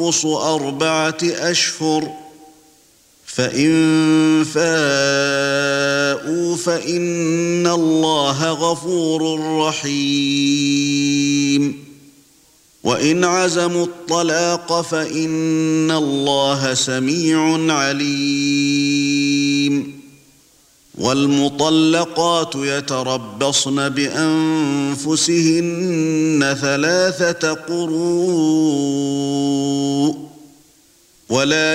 أربعة أشهر فإن فاءوا فإن الله غفور رحيم وإن عزموا الطلاق فإن الله سميع عليم والمطلقات يتربصن بأنفسهن 3 قروء ولا